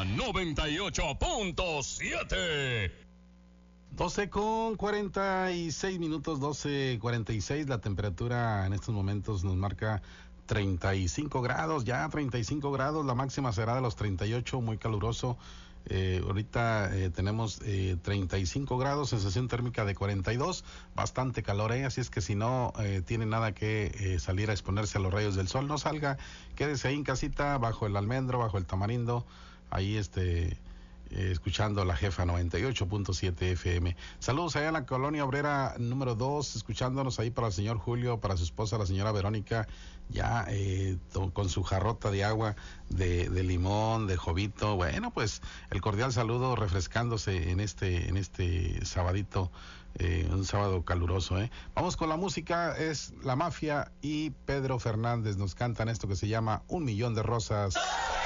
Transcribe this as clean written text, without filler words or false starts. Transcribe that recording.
98.7. 12:46, 12:46. La temperatura en estos momentos nos marca 35 grados, ya 35 grados. La máxima será de los 38, muy caluroso. Ahorita tenemos 35 grados, sensación térmica de 42, bastante calor, así es que si no tiene nada que salir a exponerse a los rayos del sol, no salga, quédese ahí en casita, bajo el almendro, bajo el tamarindo, ahí escuchando la jefa 98.7 FM. Saludos allá en la colonia obrera número 2, escuchándonos ahí para el señor Julio, para su esposa la señora Verónica, ya con su jarrota de agua de limón, de jovito. Bueno, pues el cordial saludo, refrescándose en este sabadito, un sábado caluroso. Vamos con la música, es La Mafia y Pedro Fernández nos cantan esto que se llama Un Millón de Rosas.